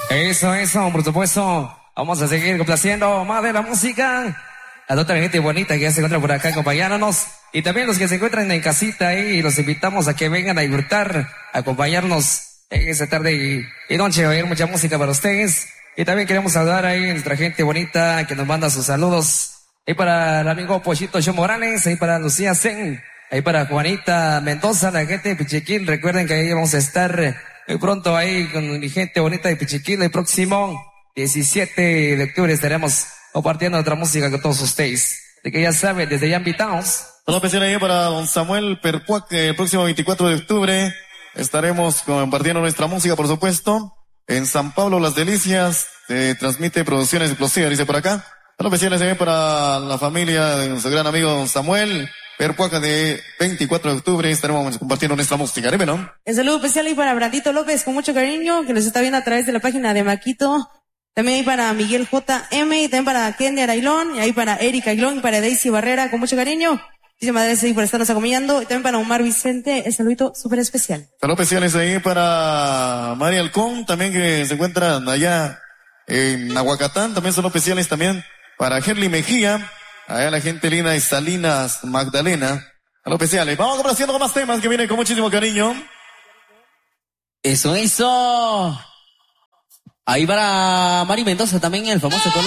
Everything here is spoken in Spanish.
Eso, por supuesto. Vamos a seguir complaciendo más de la música. A toda la gente bonita que ya se encuentra por acá acompañándonos. Y también los que se encuentran en casita ahí, los invitamos a que vengan a disfrutar, a acompañarnos en esta tarde y noche, a oír mucha música para ustedes. Y también queremos saludar ahí a nuestra gente bonita que nos manda sus saludos. Ahí para el amigo Pochito Show Morales, ahí para Lucía Zen, ahí para Juanita Mendoza, la gente de Pichiquín. Recuerden que ahí vamos a estar muy pronto ahí con mi gente bonita de Pichiquín. El próximo 17 de octubre estaremos compartiendo otra música con todos ustedes. Así que ya saben, desde ya invitados. Una pensión ahí para don Samuel Perpuac, que el próximo 24 de octubre estaremos compartiendo nuestra música, por supuesto. En San Pablo, Las Delicias, transmite Producciones Explosivas, dice por acá. Una pensión ahí para la familia de nuestro gran amigo don Samuel Perpuac, de 24 de octubre estaremos compartiendo nuestra música. Dime, ¿no? El saludo especial ahí para Brandito López, con mucho cariño, que los está viendo a través de la página de Maquito. También ahí para Miguel J.M. y también para Kenny Arailón, y ahí para Erika Ailón y para Daisy Barrera, con mucho cariño. Muchísimas gracias ahí por estarnos acompañando. Y también para Omar Vicente, el saludito súper especial. Saludos especiales ahí para María Alcón, también que se encuentran allá en Aguacatán. También saludos especiales también para Herly Mejía, allá la gente linda de Salinas Magdalena. Saludos especiales. Vamos complaciendo con más temas que vienen con muchísimo cariño. Eso. Ahí para Mari Mendoza también, el famoso color.